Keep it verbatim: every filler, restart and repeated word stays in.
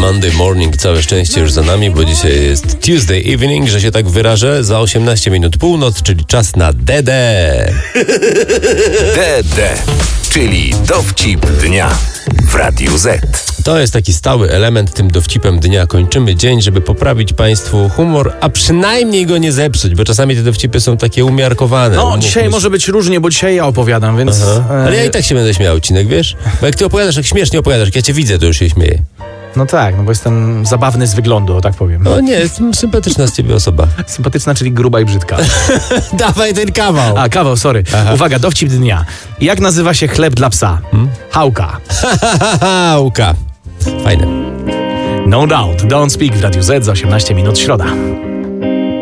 Monday morning, całe szczęście już za nami, bo dzisiaj jest Tuesday evening, że się tak wyrażę, za osiemnaście minut północ, czyli czas na D D. D D, czyli dowcip dnia w Radiu Z. To jest taki stały element, tym dowcipem dnia kończymy dzień, żeby poprawić Państwu humor, a przynajmniej go nie zepsuć, bo czasami te dowcipy są takie umiarkowane. No, Mówmy dzisiaj się. może być różnie, bo dzisiaj ja opowiadam, więc... Aha. Ale ja i tak się będę śmiał, Cinek, wiesz? Bo jak ty opowiadasz, jak śmiesznie opowiadasz, jak ja cię widzę, to już się śmieję. No tak, no bo jestem zabawny z wyglądu, o tak powiem. No nie, jestem sympatyczna z ciebie osoba. Sympatyczna, czyli gruba i brzydka. Dawaj ten kawał. A, kawał, sorry. Aha. Uwaga, dowcip dnia. Jak nazywa się chleb dla psa? Hmm? Hałka. Hałka. Fajne. No doubt. Don't Speak w Radiu Z za osiemnaście minut środa.